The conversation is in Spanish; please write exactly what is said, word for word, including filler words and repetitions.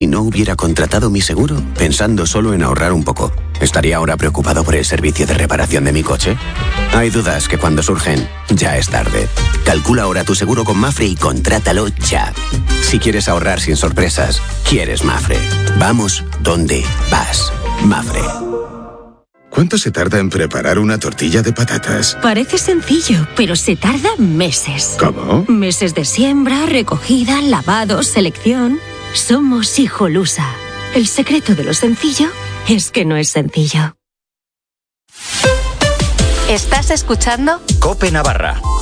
Si no hubiera contratado mi seguro, pensando solo en ahorrar un poco, ¿estaría ahora preocupado por el servicio de reparación de mi coche? Hay dudas que cuando surgen, ya es tarde. Calcula ahora tu seguro con Mafre y contrátalo ya. Si quieres ahorrar sin sorpresas, quieres Mafre. Vamos donde vas. Mafre. ¿Cuánto se tarda en preparar una tortilla de patatas? Parece sencillo, pero se tarda meses. ¿Cómo? Meses de siembra, recogida, lavado, selección. Somos Hijolusa. El secreto de lo sencillo es que no es sencillo. ¿Estás escuchando? COPE Navarra.